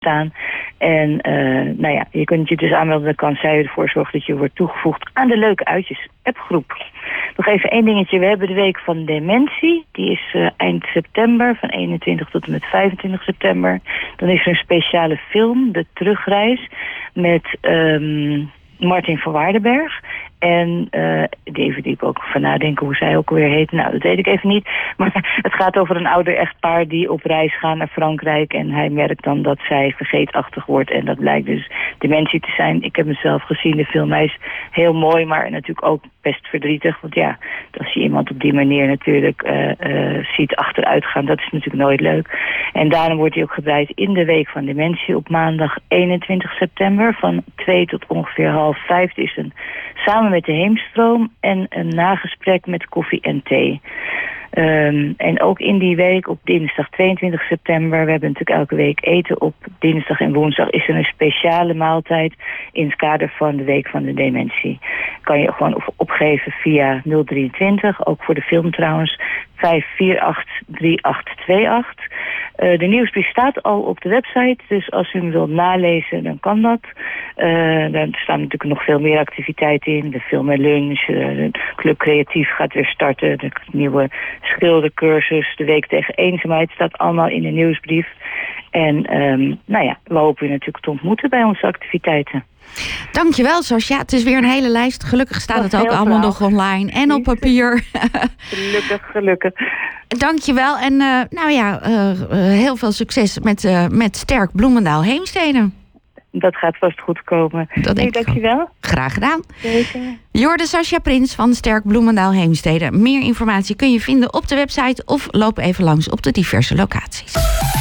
staan. En je kunt je dus aanmelden. Dan kan zij ervoor zorgen dat je wordt toegevoegd aan de Leuke Uitjes appgroep. Nog even één dingetje. We hebben de week van dementie. Die is eind september, van 21 tot en met 25 september. Dan is er een speciale film, De Terugreis, met Martin van Waardenberg. En even diep ook van nadenken hoe zij ook alweer heet. Nou, dat weet ik even niet. Maar het gaat over een ouder echtpaar die op reis gaan naar Frankrijk. En hij merkt dan dat zij vergeetachtig wordt. En dat blijkt dus dementie te zijn. Ik heb hem zelf gezien, de film. Hij is heel mooi, maar natuurlijk ook best verdrietig. Want ja, als je iemand op die manier natuurlijk ziet achteruit gaan, dat is natuurlijk nooit leuk. En daarom wordt hij ook gedraaid in de week van dementie op maandag 21 september. Van 2 tot ongeveer 4:30 is samen met de Heemstroom en een nagesprek met koffie en thee. En ook in die week op dinsdag 22 september... we hebben natuurlijk elke week eten op dinsdag en woensdag... is er een speciale maaltijd in het kader van de Week van de Dementie. Kan je gewoon opgeven via 023, ook voor de film trouwens... 5483828. De nieuwsbrief staat al op de website, dus als u hem wilt nalezen, dan kan dat. Daar staan natuurlijk nog veel meer activiteiten in. De film en lunch, de Club Creatief gaat weer starten. De nieuwe schildercursus, de Week tegen Eenzaamheid staat allemaal in de nieuwsbrief. En we hopen u natuurlijk te ontmoeten bij onze activiteiten. Dankjewel, Sascha. Het is weer een hele lijst. Gelukkig staat het ook allemaal nog online en op papier. Gelukkig. Dankjewel en heel veel succes met Sterk Bloemendaal Heemstede. Dat gaat vast goed komen. Dankjewel. Graag gedaan. Zeker. Jorde Sascha Prins van Sterk Bloemendaal Heemstede. Meer informatie kun je vinden op de website of loop even langs op de diverse locaties.